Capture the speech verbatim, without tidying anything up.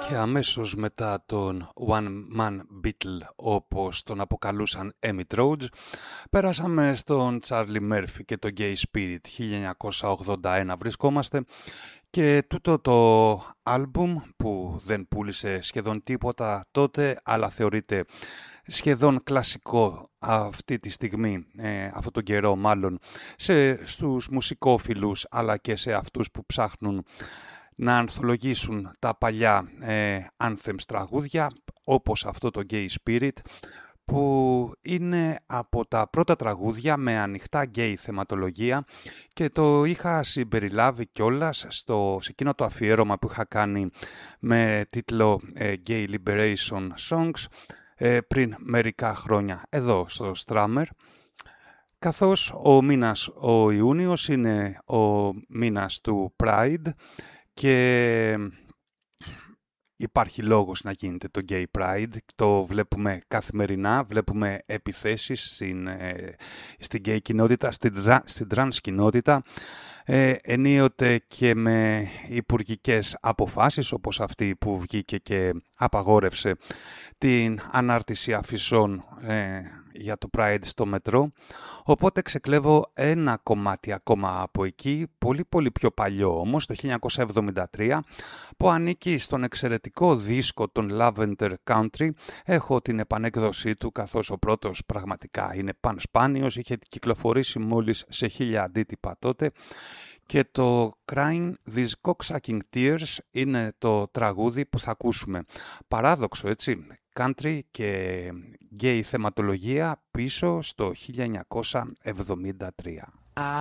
Και αμέσως μετά τον One Man Beatle, όπως τον αποκαλούσαν Emmett Rhodes, πέρασαμε στον Charlie Murphy και το Gay Spirit. χίλια εννιακόσια ογδόντα ένα βρισκόμαστε και τούτο το άλμπουμ που δεν πούλησε σχεδόν τίποτα τότε, αλλά θεωρείται σχεδόν κλασικό αυτή τη στιγμή, ε, αυτόν τον καιρό μάλλον, σε, στους μουσικόφιλους αλλά και σε αυτούς που ψάχνουν να ανθολογήσουν τα παλιά ε, anthems τραγούδια, όπως αυτό το Gay Spirit, που είναι από τα πρώτα τραγούδια με ανοιχτά γκέι θεματολογία και το είχα συμπεριλάβει κιόλας στο, σε εκείνο το αφιέρωμα που είχα κάνει με τίτλο ε, Gay Liberation Songs ε, πριν μερικά χρόνια εδώ στο Strammer. Καθώς ο μήνας ο Ιούνιος είναι ο μήνας του Pride και υπάρχει λόγος να γίνεται το Gay Pride, το βλέπουμε καθημερινά, βλέπουμε επιθέσεις στην, ε, στην gay κοινότητα, στην, στην trans κοινότητα, ε, ενίοτε και με υπουργικές αποφάσεις όπως αυτή που βγήκε και απαγόρευσε την ανάρτηση αφισών ε, για το Pride στο μετρό. Οπότε ξεκλέβω ένα κομμάτι ακόμα από εκεί, πολύ πολύ πιο παλιό όμως, το χίλια εννιακόσια εβδομήντα τρία, που ανήκει στον εξαιρετικό δίσκο των Lavender Country. Έχω την επανέκδοσή του, καθώς ο πρώτος πραγματικά είναι πανσπάνιος, είχε κυκλοφορήσει μόλις σε χίλια αντίτυπα τότε. Και το Crying These Cocksucking Tears είναι το τραγούδι που θα ακούσουμε. Παράδοξο, έτσι, country και gay θεματολογία πίσω στο χίλια εννιακόσια εβδομήντα τρία.